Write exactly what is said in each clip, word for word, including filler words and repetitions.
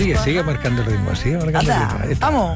Sigue, sigue marcando el ritmo, sigue marcando Anda, el ritmo. vamos.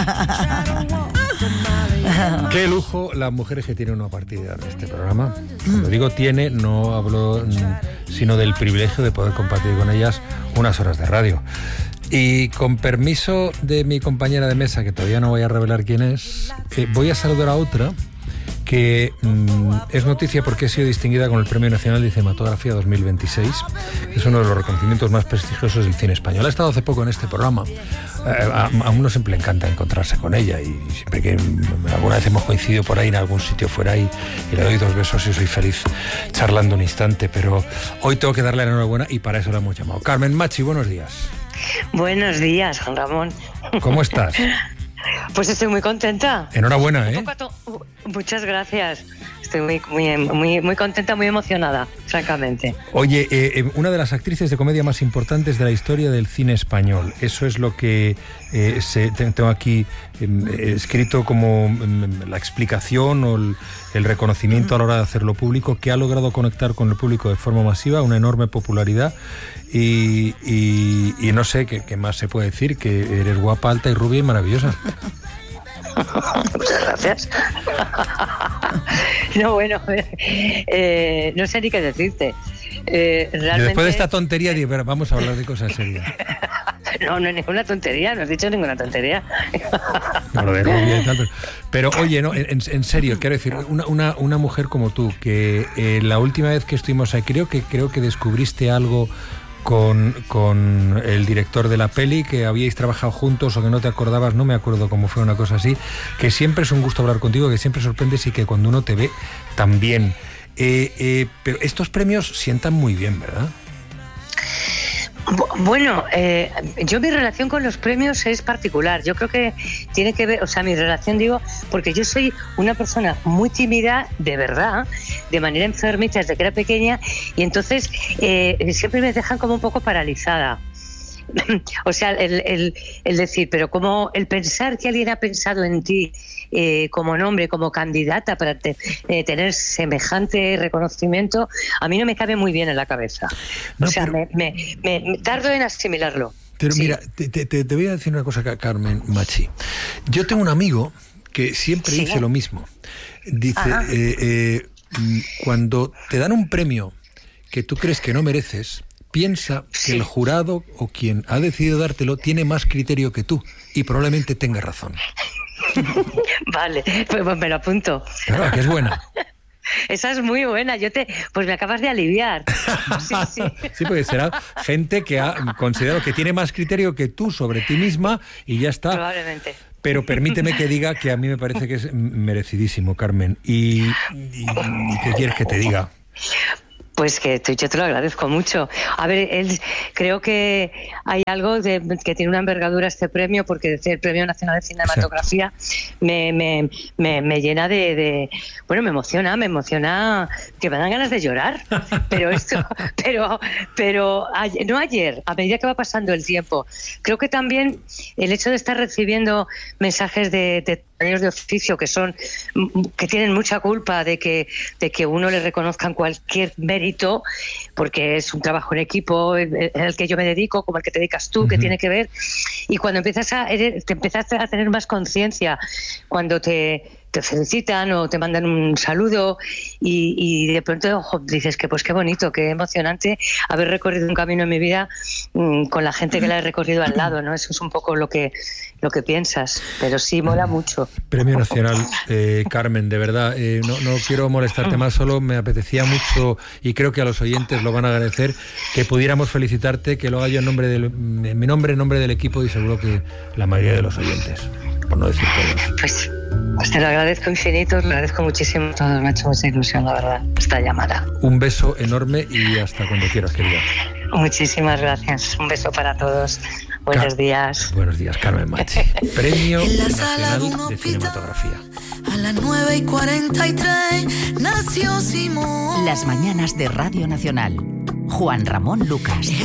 Qué lujo las mujeres que tienen una partida en este programa. Cuando digo tiene, no hablo mm, sino del privilegio de poder compartir con ellas unas horas de radio. Y con permiso de mi compañera de mesa, que todavía no voy a revelar quién es, eh, voy a saludar a otra que mmm, es noticia porque ha sido distinguida con el Premio Nacional de Cinematografía dos mil veintiséis. Es uno de los reconocimientos más prestigiosos del cine español. Ha estado hace poco en este programa. Eh, a, a uno siempre le encanta encontrarse con ella y siempre que mm, alguna vez hemos coincidido por ahí en algún sitio fuera y, y le doy dos besos y soy feliz charlando un instante, pero hoy tengo que darle la enhorabuena y para eso la hemos llamado. Carmen Machi, buenos días. Buenos días, Juan Ramón. ¿Cómo estás? Pues estoy muy contenta. Enhorabuena, ¿eh? Muchas gracias. Estoy muy, muy, muy, muy contenta, muy emocionada, francamente. Oye, eh, una de las actrices de comedia más importantes de la historia del cine español. Eso es lo que eh, se, tengo aquí eh, escrito como eh, la explicación o el, el reconocimiento a la hora de hacerlo público, que ha logrado conectar con el público de forma masiva, una enorme popularidad. Y, y, y no sé qué, qué más se puede decir, que eres guapa, alta y rubia y maravillosa. Muchas gracias. No, bueno, eh, no sé ni qué decirte. Eh, realmente... Y después de esta tontería, digo, pero vamos a hablar de cosas serias. No, no es ninguna tontería, no has dicho ninguna tontería. No, lo de rubia y tal, pero, pero oye, no, en, en serio, quiero decir, una, una, una mujer como tú, que eh, la última vez que estuvimos ahí, creo que, creo que descubriste algo Con, con el director de la peli, que habíais trabajado juntos o que no te acordabas, no me acuerdo cómo fue, una cosa así, que siempre es un gusto hablar contigo, que siempre sorprendes y que cuando uno te ve también. Eh, eh, pero estos premios sientan muy bien, ¿verdad? Bueno, eh, yo mi relación con los premios es particular. Yo creo que tiene que ver, o sea, mi relación digo, porque yo soy una persona muy tímida, de verdad, de manera enfermiza desde que era pequeña, y entonces eh, siempre me dejan como un poco paralizada. O sea, el, el, el decir, pero como el pensar que alguien ha pensado en ti eh, como nombre, como candidata para te, eh, tener semejante reconocimiento, a mí no me cabe muy bien en la cabeza. No, o sea, pero... me, me, me, me tardo en asimilarlo. Pero sí. Mira, te, te, te voy a decir una cosa, Carmen Machi. Yo tengo un amigo que siempre ¿Sí? dice lo mismo. Dice, eh, eh, cuando te dan un premio que tú crees que no mereces, piensa que sí. el jurado o quien ha decidido dártelo tiene más criterio que tú y probablemente tenga razón. Vale, pues me lo apunto. Claro, que es buena. Esa es muy buena, yo te, pues me acabas de aliviar. Sí, sí. Sí, porque será gente que ha considerado que tiene más criterio que tú sobre ti misma y ya está. Probablemente. Pero permíteme que diga que a mí me parece que es merecidísimo, Carmen. ¿Y, y, y qué quieres que te diga? Pues que yo te lo agradezco mucho. A ver, él, creo que hay algo de, que tiene una envergadura este premio, porque el Premio Nacional de Cinematografía me, me, me, me llena de, de... Bueno, me emociona, me emociona que me dan ganas de llorar. Pero esto, pero, pero no ayer, a medida que va pasando el tiempo. Creo que también el hecho de estar recibiendo mensajes de... de de oficio que son que tienen mucha culpa de que de que uno le reconozcan cualquier mérito, porque es un trabajo en equipo el que yo me dedico, como el que te dedicas tú, uh-huh. que tiene que ver, y cuando empiezas a te empiezas a tener más conciencia, cuando te te felicitan o te mandan un saludo y, y de pronto ojo, dices que pues qué bonito, qué emocionante haber recorrido un camino en mi vida mmm, con la gente que la he recorrido al lado, ¿no? Eso es un poco lo que lo que piensas, pero sí mola mucho. Premio Nacional, eh, Carmen, de verdad, eh, no, no quiero molestarte más, solo me apetecía mucho y creo que a los oyentes lo van a agradecer que pudiéramos felicitarte, que lo haga yo en nombre del, en mi nombre, en nombre del equipo y seguro que la mayoría de los oyentes, por no decir todos. Pues, pues te lo agradezco infinito, lo agradezco muchísimo a todos, me ha hecho mucha ilusión, la verdad, esta llamada. Un beso enorme y hasta cuando quieras, querida. Muchísimas gracias, un beso para todos. Buenos Car- días. Buenos días, Carmen Machi. Premio Nacional de Cinematografía. A las nueve y cuarenta y tres nació Simón. Las mañanas de Radio Nacional. Juan Ramón Lucas.